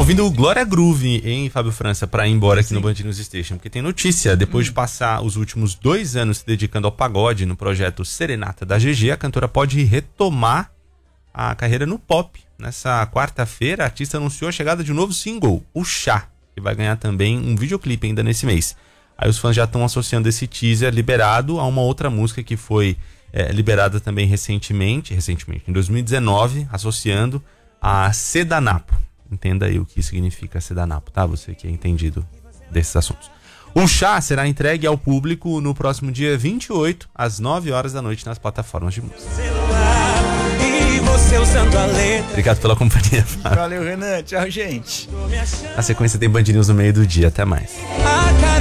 ouvindo o Glória Groove, hein, Fábio França, pra ir embora aqui no Band News Station, porque tem notícia. Depois de passar os últimos 2 anos se dedicando ao pagode no projeto Serenata da GG, a cantora pode retomar a carreira no pop. Nessa quarta-feira, a artista anunciou a chegada de um novo single, O Chá, que vai ganhar também um videoclipe ainda nesse mês. Aí os fãs já estão associando esse teaser liberado a uma outra música que foi liberada também recentemente, em 2019, associando a Sedanapo. Entenda aí o que significa Sedanapo, tá? Você que é entendido desses assuntos. O Chá será entregue ao público no próximo dia 28, às 9 horas da noite, nas plataformas de música. Obrigado pela companhia, Fábio. Valeu, Renan. Tchau, gente. Na sequência tem Band News no meio do dia. Até mais.